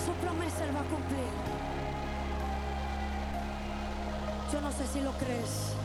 Su promesa Él va a cumplir. Yo no sé si lo crees.